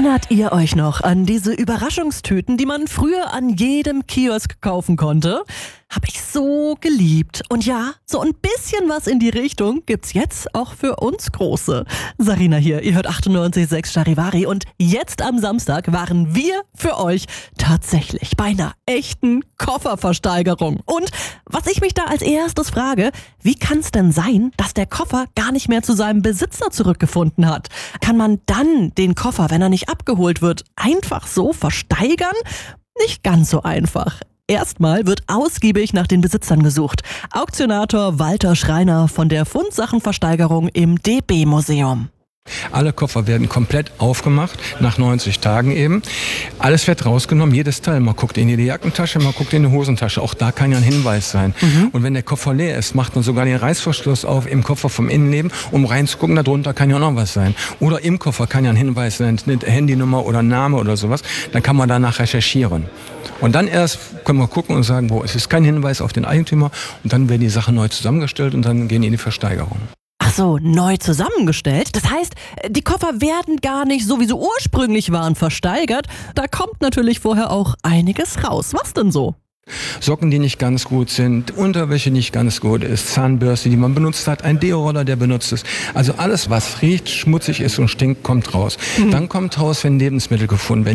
Erinnert ihr euch noch an diese Überraschungstüten, die man früher an jedem Kiosk kaufen konnte? Hab ich so geliebt. Und ja, so ein bisschen was in die Richtung gibt's jetzt auch für uns Große. Sarina hier, ihr hört 98,6 Charivari und jetzt am Samstag waren wir für euch tatsächlich bei einer echten Kofferversteigerung. Und was ich mich da als erstes frage, wie kann's denn sein, dass der Koffer gar nicht mehr zu seinem Besitzer zurückgefunden hat? Kann man dann den Koffer, wenn er nicht abgeholt wird, einfach so versteigern? Nicht ganz so einfach. Erstmal wird ausgiebig nach den Besitzern gesucht. Auktionator Walter Schreiner von der Fundsachenversteigerung im DB-Museum. Alle Koffer werden komplett aufgemacht, nach 90 Tagen eben. Alles wird rausgenommen, jedes Teil. Man guckt in die Jackentasche, man guckt in die Hosentasche. Auch da kann ja ein Hinweis sein. Und wenn der Koffer leer ist, macht man sogar den Reißverschluss auf im Koffer vom Innenleben, um reinzugucken. Darunter kann ja noch was sein. Oder im Koffer kann ja ein Hinweis sein, eine Handynummer oder ein Name oder sowas. Dann kann man danach recherchieren. Und dann erst können wir gucken und sagen, es ist kein Hinweis auf den Eigentümer. Und dann werden die Sachen neu zusammengestellt und dann gehen die in die Versteigerung. Ach so, neu zusammengestellt? Das heißt, die Koffer werden gar nicht so, wie sie ursprünglich waren, versteigert. Da kommt natürlich vorher auch einiges raus. Was denn so? Socken, die nicht ganz gut sind, Unterwäsche nicht ganz gut ist, Zahnbürste, die man benutzt hat, ein Deo-Roller, der benutzt ist. Also alles, was riecht, schmutzig ist und stinkt, kommt raus. Dann kommt raus, wenn Lebensmittel gefunden werden.